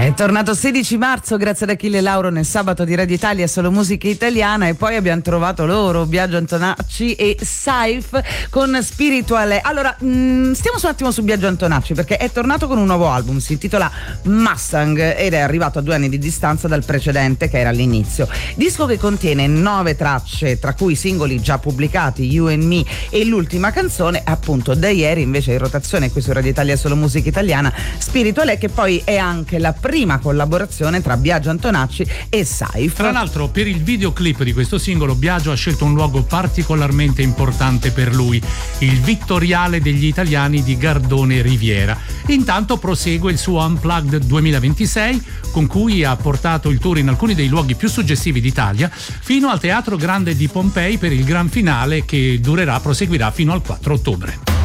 È tornato 16 marzo grazie ad Achille Lauro nel sabato di Radio Italia Solo Musica Italiana, e poi abbiamo trovato loro, Biagio Antonacci e Saif con Spirituale. Allora, stiamo un attimo su Biagio Antonacci, perché è tornato con un nuovo album, si intitola Mustang ed è arrivato a 2 anni di distanza dal precedente, che era all'inizio. Disco che contiene 9 tracce, tra cui singoli già pubblicati, You and Me e l'ultima canzone, appunto da ieri invece in rotazione qui su Radio Italia Solo Musica Italiana, Spirituale, che poi è anche la prima collaborazione tra Biagio Antonacci e Saif. Tra l'altro, per il videoclip di questo singolo Biagio ha scelto un luogo particolarmente importante per lui, il Vittoriale degli Italiani di Gardone Riviera. Intanto prosegue il suo Unplugged 2026, con cui ha portato il tour in alcuni dei luoghi più suggestivi d'Italia, fino al Teatro Grande di Pompei per il gran finale che proseguirà fino al 4 ottobre.